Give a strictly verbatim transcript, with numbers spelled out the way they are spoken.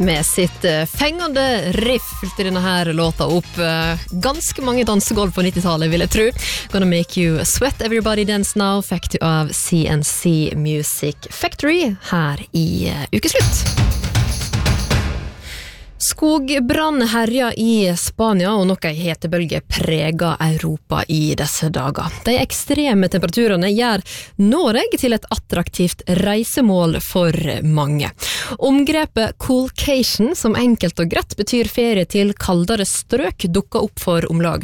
med sitt uh, fengende riff fylte denne her låta opp uh, ganske mange dansegolv på nittitallet, vil jeg tro. Gonna make you sweat, everybody dance now, Factory av C N C Music Factory her i uh, ukeslutt. Skogbrann herja i Spania, og nok ei hetebølge preger Europa i disse dager. De ekstreme temperaturene gjør Norge til et attraktivt reisemål for mange. Omgrepet Coolcation, som enkelt og greit betyr ferie til kaldere strøk, dukket opp for omlag